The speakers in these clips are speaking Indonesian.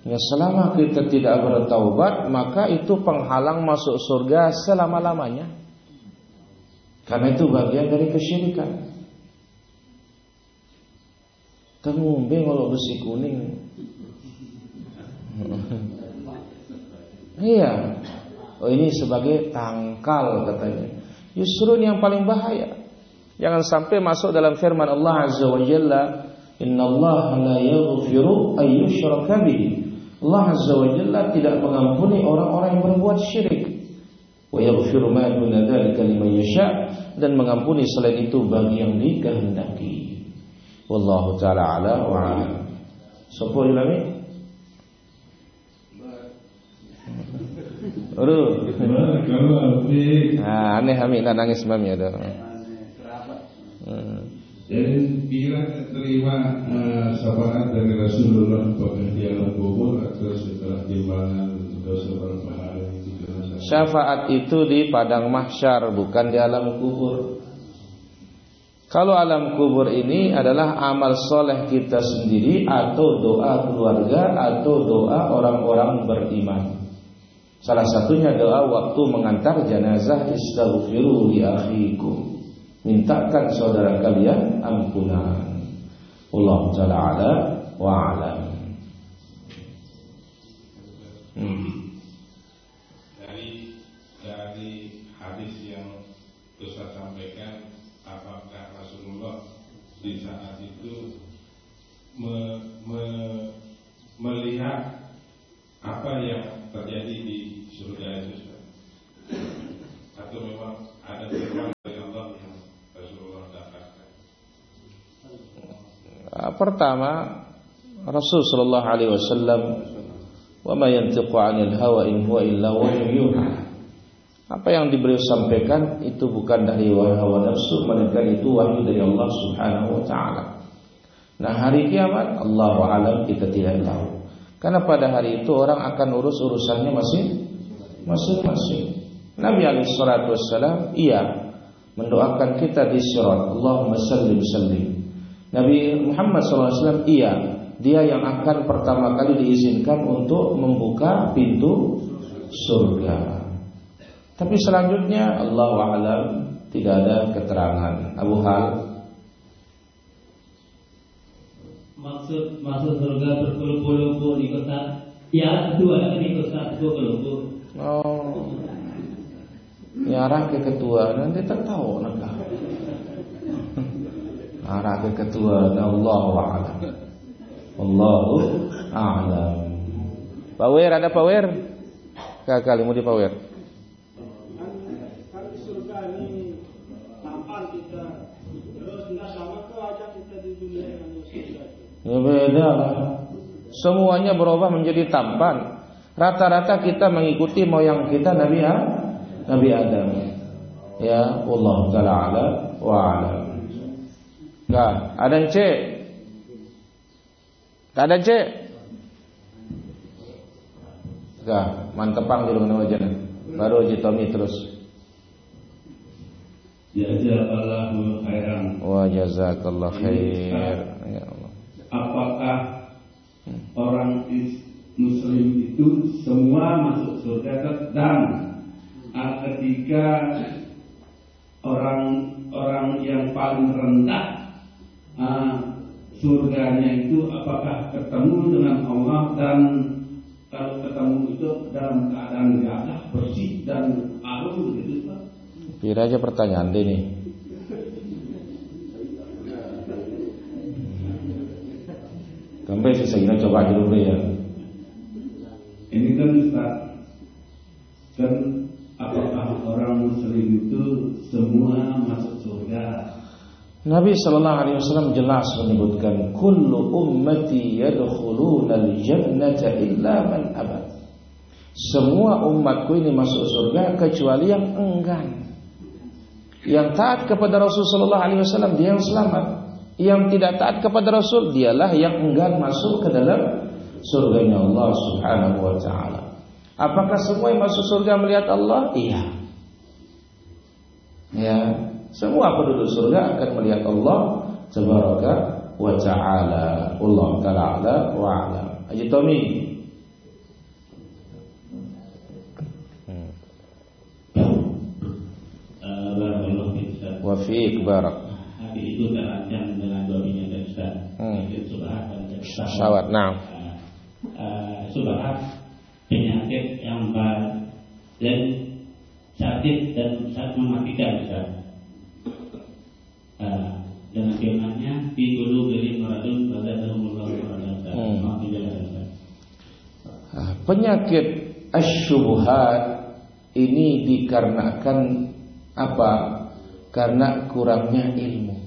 Ya, selama kita tidak bertaubat, maka itu penghalang masuk surga selama-lamanya. Karena itu bagian dari kesyirikan. Ngombe kalau besi kuning. Iya. Oh, ini sebagai tangkal katanya. Justru ini yang paling bahaya. Jangan sampai masuk dalam firman Allah Azza wa Jalla, "Innallaha la yaghfiru an yushraka bihi." Allah Azza wa Jalla tidak mengampuni orang-orang yang berbuat syirik. Wa yaghfiru ma duna dzalika liman yasha, dan mengampuni selain itu bagi yang dikehendaki. Wallahu taala ala wa ala. Sopo ilami? Aduh. Ah, aneh kami nangis mami ada. Jadi bila terima syafaat dari Rasulullah apakah di alam kubur atau setelah timbangan dosa berpahala itu? Syafaat itu di padang mahsyar, bukan di alam kubur. Kalau alam kubur ini adalah amal soleh kita sendiri atau doa keluarga atau doa orang-orang beriman. Salah satunya doa waktu mengantar jenazah, istaghfiru li akhikum. Mintakan saudara kalian ampunan. Allah Ta'ala ala wa alam. Dari hadis yang Ustaz sampaikan, apakah Rasulullah di saat itu melihat apa yang terjadi di surga itu, atau memang ada firman dari Allah yang Rasulullah dapatkan? Pertama, Rasul sallallahu alaihi wasallam, wa ma yantiqu 'anil hawa in huwa illa wahyun yuha. Apa yang beliau sampaikan itu bukan dari hawa nafsu, melainkan itu wahyu dari Allah Subhanahu wa taala. Nah, hari kiamat Allahu a'lam, kita tidak tahu. Karena pada hari itu orang akan urus urusannya masing-masing. Nabi alaihi salatu wassalam mendoakan kita di sirat, Allahumma sallim sallim. Nabi Muhammad SAW dia yang akan pertama kali diizinkan untuk membuka pintu surga. Tapi selanjutnya Allahu a'lam, tidak ada keterangan. Abu Hal, maksud surga berpuluh-puluh di kota. Ya, dua di kota berpuluh-puluh. Oh, nyarah ke ketua nanti tak tahu nak. Arah ke ketua, Allahu a'lam. Allahu a'lam. Power ada power? Kali mau di power. Kan di surga ini tampan kita. Terus tidak sama ke wajah kita di dunia dengan surga. Ya beda lah. Semuanya berubah menjadi tampan. Rata-rata kita mengikuti moyang kita Nabi Adam. Ya, Allah Ta'ala ala wa alam. Enggak, ada yang C. Tak ada C. Enggak, mantepang dulu kena wajan. Baru Haji Tommy terus. Jazakallahu khairan. Wa jazakallah khair. Ya Allah. Apakah orang Muslim itu semua masuk surga, dan ketika orang yang paling rendah surganya itu apakah ketemu dengan Allah, dan kalau ketemu itu dalam keadaan gagah, bersih dan harum gitu Pak? Kira aja pertanyaan deh nih. Sampai sisa coba aja dulu ya. Ini kan Ustaz, kan apakah orang Muslim itu semua masuk surga? Nabi sallallahu alaihi wasallam jelas menyebutkan kullu ummati yadkhulunal jannata illa man aba. Semua umatku ini masuk surga kecuali yang enggan. Yang taat kepada Rasul sallallahu alaihi wasallam dia yang selamat. Yang tidak taat kepada Rasul dialah yang enggan masuk ke dalam surganya Allah Subhanahu wa taala. Apakah semua yang masuk surga melihat Allah? Iya. Ya, semua penduduk surga akan melihat Allah Tabaraka wa taala. Allah taala wa alam. Haji Tommy, fiik, barak. Habis itu terancam dengan dua binatang Ustaz. Subhat dan syahwat. Nah. Subhat penyakit yang berat dan sakit dan sangat mematikan Ustaz. Dengan firman-Nya fi qulubil maradun fazadahumullahu maradan. Penyakit asyubhat ini dikarenakan apa? Karena kurangnya ilmu.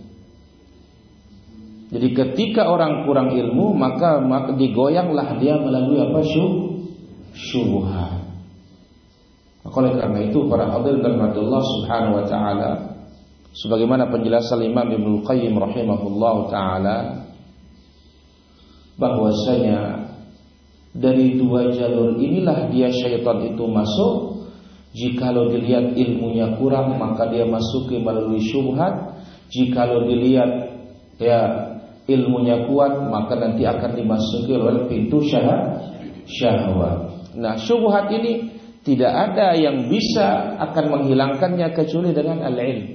Jadi ketika orang kurang ilmu, maka digoyanglah dia melalui apa? Syubhat. Oleh karena itu para hadirin rahmatullah subhanahu wa ta'ala, sebagaimana penjelasan Imam Ibnu Qayyim rahimahullahu taala, bahwasanya dari dua jalur inilah dia syaitan itu masuk. Jikalau dilihat ilmunya kurang, maka dia masuk melalui syubhat. Jikalau dilihat ya ilmunya kuat, maka nanti akan dimasuki oleh pintu syahwat. Nah, syubhat ini tidak ada yang bisa akan menghilangkannya kecuali dengan al-ilm.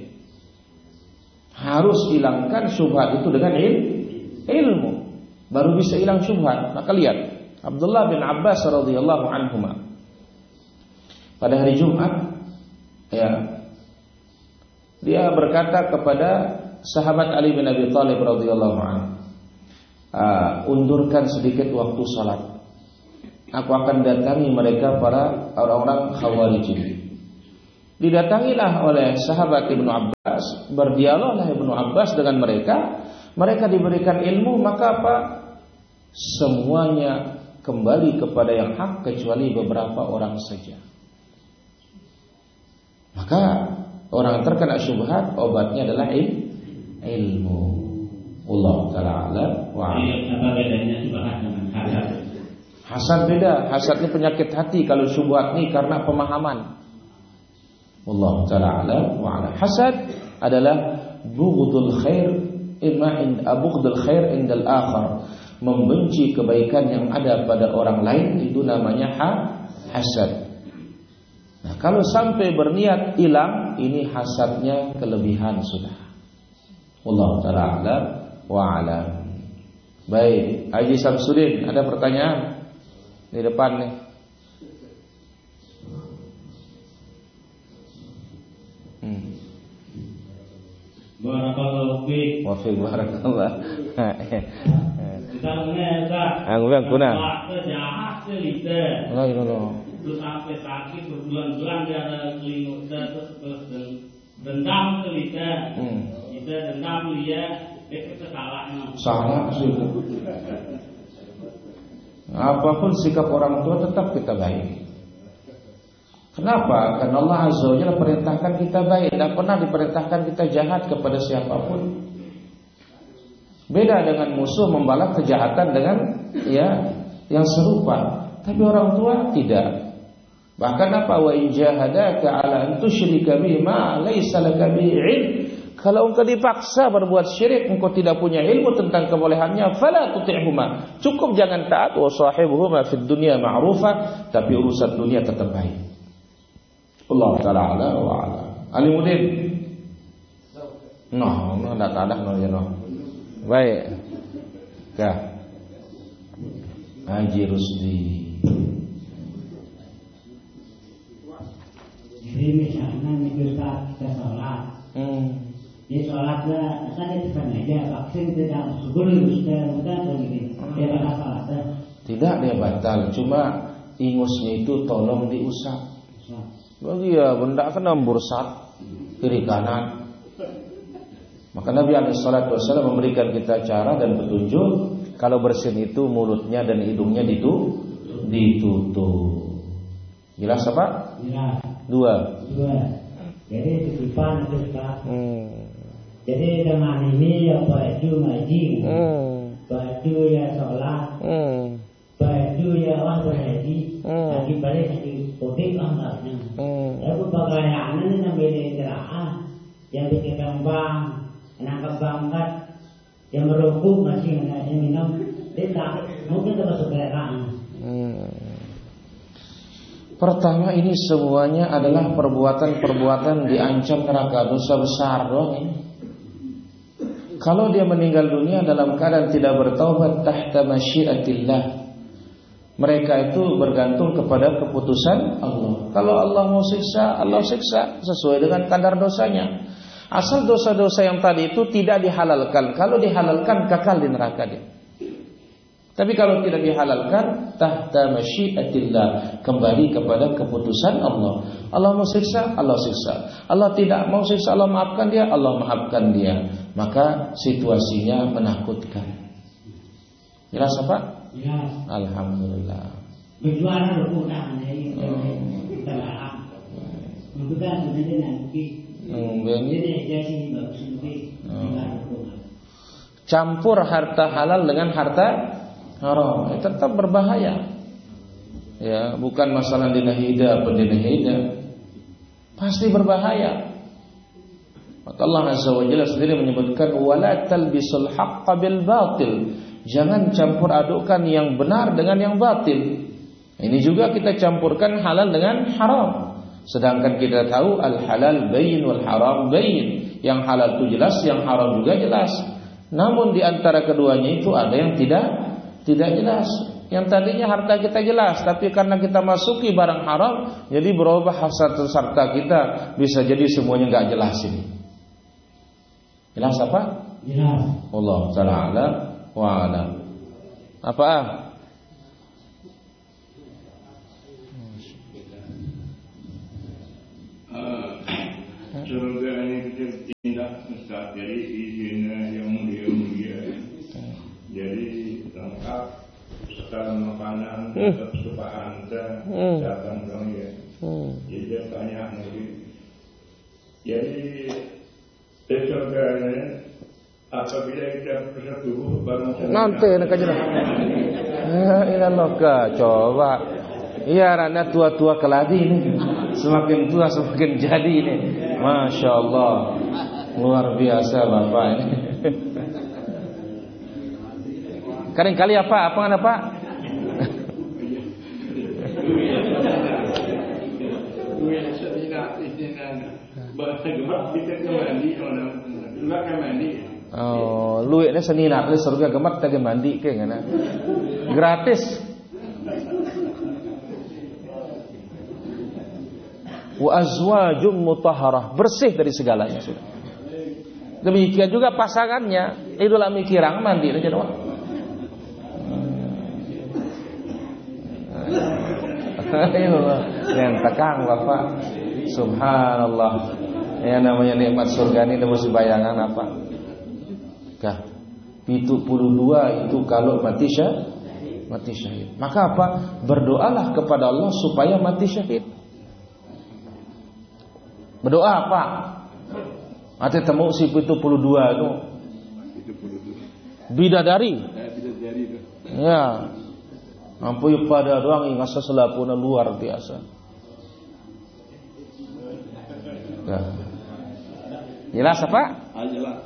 Harus hilangkan syubhat itu dengan ilmu, baru bisa hilang syubhat. Maka lihat Abdullah bin Abbas radhiyallahu anhuma pada hari Jumat, ya, dia berkata kepada sahabat Ali bin Abi Thalib radhiyallahu anhu, undurkan sedikit waktu salat. Aku akan datangi mereka para orang-orang Khawarij. Didatangilah oleh sahabat Ibnu Abbas, berdialoglah Ibnu Abbas dengan mereka. Mereka diberikan ilmu, maka apa? Semuanya kembali kepada yang hak kecuali beberapa orang saja. Maka orang terkena syubhat obatnya adalah ilmu. Allah taala alam wa alam. Apa bedanya syubhat dengan hasad? Hasad beda. Hasad ini penyakit hati. Kalau syubhat ini karena pemahaman. Allah taala alam wa alam. Hasad adalah bughdul khair bughdul khair indal akhar. Membenci kebaikan yang ada pada orang lain, itu namanya hasad. Nah, kalau sampai berniat hilang, ini hasadnya kelebihan sudah. Wallahu ta'ala a'lam wa a'lam. Baik, Haji Samsudin, ada pertanyaan di depan nih. Barakallahu fiik. Wa fiik barakallah. Kita mengenal. Ang kuna. Jahat cerita. Allah. Terus sampai sakit berbulan-bulan dia ada selimut terus dendam cerita. Kita dendam dia itu salahnya. Salah sih. Apapun sikap orang tua tetap kita baik. Kenapa? Karena Allah Azza wa Jalla perintahkan kita baik, tidak pernah diperintahkan kita jahat kepada siapapun. Beda dengan musuh membalas kejahatan dengan ya yang serupa. Tapi orang tua tidak. Bahkan apa? Wa in jahadaka 'ala an tusyrika bima laysa laka bihi 'ilm. Kalau engkau dipaksa berbuat syirik, engkau tidak punya ilmu tentang kebolehannya, fala tuti'huma. Cukup jangan taat, wa sahibuhuma fid dunya ma'rufa, tapi urusan dunia tetap baik. Allah taala ala wa ala. Alimuddin. Noh, enggak ada ya noh. Baik. Kah. Haji Rusdi. Jadi misalnya kita sholat, di sholatnya kan itu kan aja vaksin tidak subur sudah begini. Dia batal sholatnya. Tidak, dia batal. Cuma ingusnya itu tolong diusap. Bagi ya benda kena bursat kiri kanan. Maka Nabi SAW memberikan kita cara dan petunjuk. Kalau bersin itu mulutnya dan hidungnya ditutup. Jelas apa? Jelas. Dua. Jadi titipan itu Pak. Jadi dengan ini ya baju ngaji, baju ya sholat, baju ya berhaji, lagi balik lagi putih antaranya. Lalu pakaian ini sampai cerah, yang bikin kembang, nangkap bangkat, yang merokok masih nggak minum, tidak mungkin termasuk daerah. Pertama, ini semuanya adalah perbuatan-perbuatan diancam neraka, dosa besar doang ini. Kalau dia meninggal dunia dalam keadaan tidak bertaubat tahta masyiatillah, mereka itu bergantung kepada keputusan Allah. Kalau Allah mau siksa, Allah siksa sesuai dengan kadar dosanya. Asal dosa-dosa yang tadi itu tidak dihalalkan. Kalau dihalalkan, kekal di neraka dia. Tapi kalau tidak dihalalkan, tahta masyiatillah, kembali kepada keputusan Allah. Allah mau siksa, Allah siksa. Allah tidak mau siksa, Allah maafkan dia, Allah maafkan dia. Maka situasinya menakutkan. Jelas apa? Ya. Alhamdulillah. Berjuara berkurang dari terlarang. Bukan sebenarnya nanti. Jadi jadi bagus lebih. Campur harta halal dengan harta haram, tetap berbahaya. Ya, bukan masalah dinahida apa dinahida, pasti berbahaya. Maka Allah Azza wa Jalla sendiri menyebutkan wala talbisul haqqa bil batil. Jangan campur adukkan yang benar dengan yang batil. Ini juga kita campurkan halal dengan haram. Sedangkan kita tahu al halal bayin wal haram bayin. Yang halal itu jelas, yang haram juga jelas. Namun di antara keduanya itu ada yang tidak jelas. Yang tadinya harta kita jelas, tapi karena kita masuki barang haram, jadi berubah hasil harta kita, bisa jadi semuanya nggak jelas ini. Jelas apa? Jelas. Allah Taala wa alam. Apa? Surga ini kita tindak Ustaz, jadi izinnya yang mulia-mulia. Jadi lengkap sekarang makanan tetap suka anda datang kami ya. Jadi dia tanya lagi. Jadi surga ini apabila kita bersetubuh baru nanti nak aja lah. Ilallah coba. Iya, rana tua-tua keladi ini. Semakin tua semakin jadi ini. Masya Allah, luar biasa Bapak ini. Kering kali apa? Apa kan Pak? Oh, luweknya seninar di surga gemat tadi mandi kayak gimana? Gratis. Wa azwajum mutahharah, bersih dari segalanya sudah. Demikian juga pasangannya, idola mikirang mandi aja doang. Yang tekang Bapak. Subhanallah. Yang namanya nikmat surga ini mesti bayangan apa? Kah 72 itu kalau mati syahid. Maka apa? Berdoalah kepada Allah supaya mati syahid. Berdoa apa? Ate temu si 72 itu. Bidadari. Ya. Ampun pada doang yang asa selapuna luar biasa. Ya. Jelas apa? Jelas.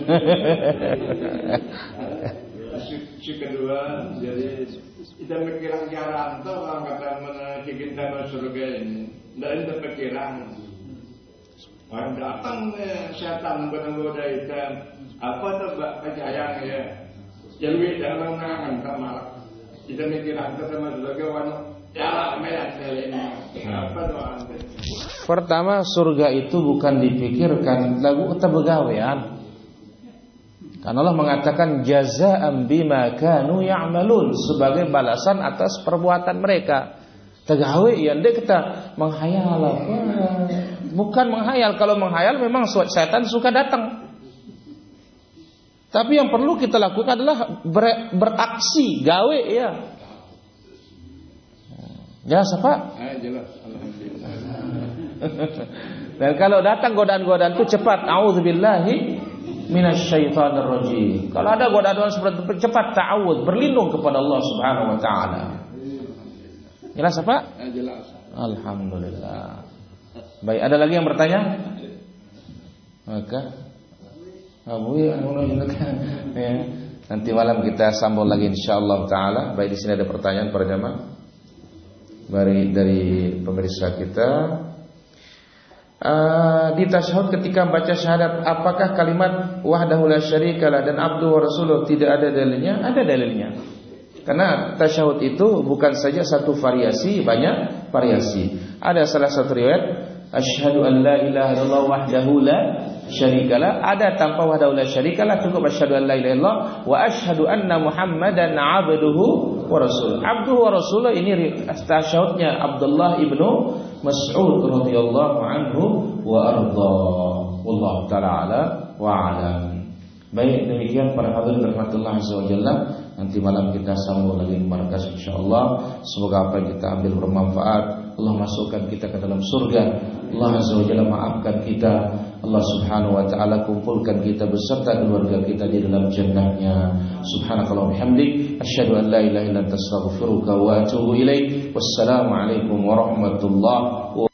Si kedua, jadi kita pikiran jalan tuh orang kata kita masuk surga ini, dan kita pikiran. Orang datang setan menggoda kita, apa tuh percaya ya? Jadi dalam nangan kamar, kita pikiran kita masuk surga wan, jalan merah ini. Apa tuh anda? Pertama, surga itu bukan dipikirkan lagu kita begawean. Karena Allah mengatakan jazaa'an bima kanu ya'malun, sebagai balasan atas perbuatan mereka. Tegawe ya ndek kita menghayal apa? Bukan menghayal. Kalau menghayal memang setan suka datang. Tapi yang perlu kita lakukan adalah beraksi, gawe ya. Jelas apa? Jelas. Alhamdulillah. Dan kalau datang godaan-godaan itu cepat, a'udzubillahi minasyaitonir rajim. Kalau ada godaan seperti itu cepat ta'awudz, berlindung kepada Allah Subhanahu wa taala. Jelas apa? Jelas. Alhamdulillah. Baik, ada lagi yang bertanya? Maka Abu ya, nanti malam kita sambung lagi insyaallah taala. Baik, di sini ada pertanyaan para jamaah. dari pemirsa kita. Di tasyahud ketika baca syahadat, apakah kalimat wahdahu la syarikalah dan abduhu wa rasuluh tidak ada dalilnya? Ada dalilnya. Karena tasyahud itu bukan saja satu variasi, banyak variasi. Ada salah satu riwayat asyhadu an la ilaha illallah wahdahu la syarikalah, ada tanpa wahdahu la syarikalah, cukup asyhadu an la ilaha illallah wa asyhadu anna muhammadan abduhu wa rasuluh. Abduhu wa rasuluh ini tasyahudnya Abdullah ibnu Mas'ud radhiyallahu anhu wa arda. Wallahu taala ala wa alam. Baik, demikian para hadirin rahmatullah azza wa jalla. Nanti malam kita sambung lagi di markas insyaallah. Semoga apa yang kita ambil bermanfaat. Allah masukkan kita ke dalam surga. Allah azza wa jalla maafkan kita. Allah subhanahu wa ta'ala kumpulkan kita beserta keluarga kita di dalam jannahnya. Subhanakallah wa bihamdik, asyhadu an la ilaha illa anta astaghfiruka wa atubu ilaik. Wassalamu alaikum warahmatullahi wabarakatuh.